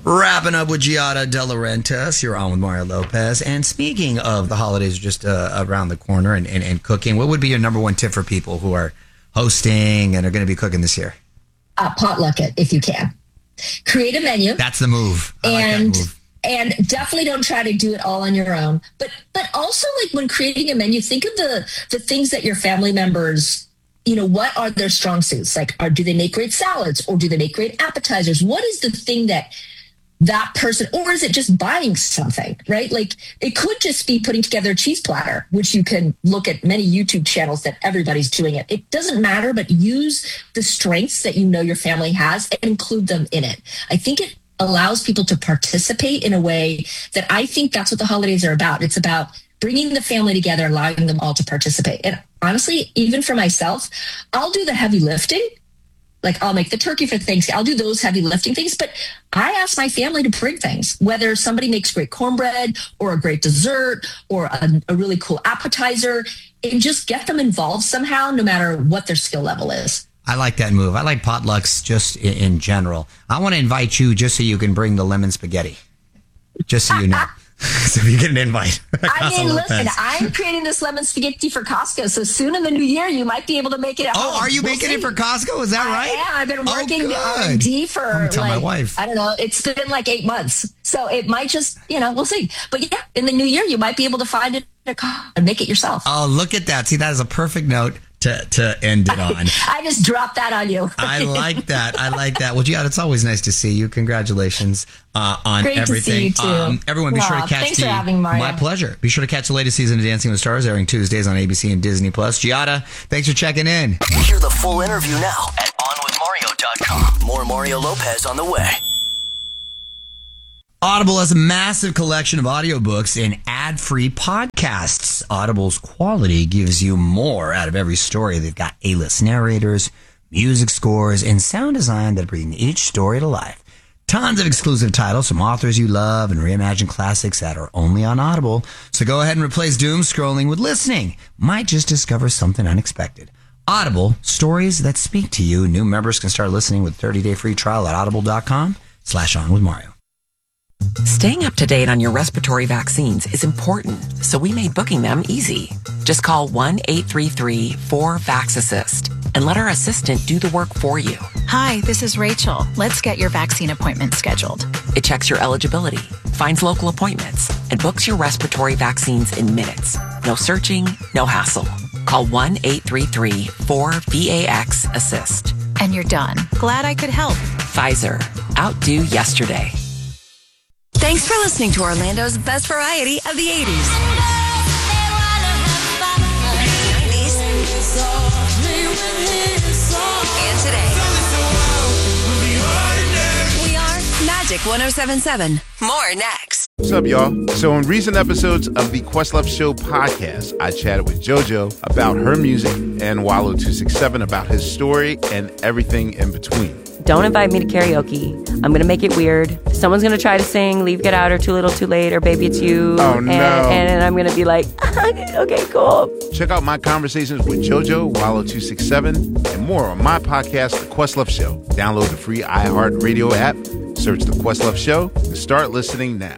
Wrapping up with Giada De Laurentiis. You're on with Mario Lopez. And speaking of the holidays just around the corner and cooking, what would be your number one tip for people who are hosting and are going to be cooking this year? Potluck it if you can. Create a menu. That's the move. I like that move. And definitely don't try to do it all on your own. But also, like, when creating a menu, think of the things that your family members, what are their strong suits? Like, do they make great salads, or do they make great appetizers? What is the thing that person, or is it just buying something, right? Like, it could just be putting together a cheese platter, which you can look at many YouTube channels that everybody's doing it. It doesn't matter, but use the strengths that your family has and include them in it. I think it allows people to participate in a way that I think that's what the holidays are about. It's about bringing the family together, allowing them all to participate. And honestly, even for myself, I'll do the heavy lifting. Like, I'll make the turkey for Thanksgiving. I'll do those heavy lifting things, but I ask my family to bring things, whether somebody makes great cornbread or a great dessert or a really cool appetizer, and just get them involved somehow, no matter what their skill level is. I like that move. I like potlucks just in general. I want to invite you just so you can bring the lemon spaghetti. Just so you know. So you get an invite. Listen, I'm creating this lemon spaghetti for Costco. So soon in the new year, you might be able to make it at home. Oh, are you making it for Costco? Is that right? Yeah, I've been working R&D for my wife. I don't know. It's been like 8 months. So it might just, we'll see. But yeah, in the new year, you might be able to find it and make it yourself. Oh, look at that. See, that is a perfect note to end it on. I just dropped that on you. I like that. Well, Giada, it's always nice to see you. Congratulations on Great everything. To see you too. Everyone, be sure to catch Thanks for having me, Mario. My pleasure. Be sure to catch the latest season of Dancing with the Stars, airing Tuesdays on ABC and Disney+. Giada, thanks for checking in. Hear the full interview now at onwithmario.com. More Mario Lopez on the way. Audible has a massive collection of audiobooks and ad-free podcasts. Audible's quality gives you more out of every story. They've got A-list narrators, music scores, and sound design that bring each story to life. Tons of exclusive titles from authors you love and reimagined classics that are only on Audible. So go ahead and replace doom scrolling with listening. Might just discover something unexpected. Audible, stories that speak to you. New members can start listening with 30-day free trial at audible.com/onwithmario. Staying up to date on your respiratory vaccines is important, so we made booking them easy. Just call 1-833-4-VAX-ASSIST and let our assistant do the work for you. Hi, this is Rachel. Let's get your vaccine appointment scheduled. It checks your eligibility, finds local appointments, and books your respiratory vaccines in minutes. No searching, no hassle. Call 1-833-4-VAX-ASSIST. And you're done. Glad I could help. Pfizer. Outdo yesterday. Thanks for listening to Orlando's best variety of the 80s. 90s. And today. We are Magic 107.7. More next. What's up, y'all? So in recent episodes of the Questlove Show podcast, I chatted with JoJo about her music and Wallo267 about his story and everything in between. Don't invite me to karaoke. I'm going to make it weird. Someone's going to try to sing Leave, Get Out, or Too Little, Too Late, or Baby It's You. Oh, no. And I'm going to be like, okay, cool. Check out my conversations with JoJo, Wallo267, and more on my podcast, The Questlove Show. Download the free iHeartRadio app, search The Questlove Show, and start listening now.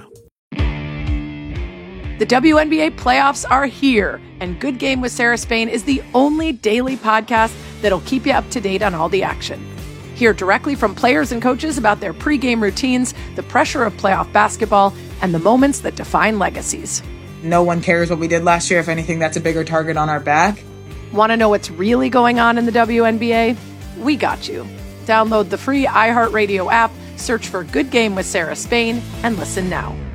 The WNBA playoffs are here, and Good Game with Sarah Spain is the only daily podcast that'll keep you up to date on all the action. Hear directly from players and coaches about their pregame routines, the pressure of playoff basketball, and the moments that define legacies. No one cares what we did last year. If anything, that's a bigger target on our back. Want to know what's really going on in the WNBA? We got you. Download the free iHeartRadio app, search for Good Game with Sarah Spain, and listen now.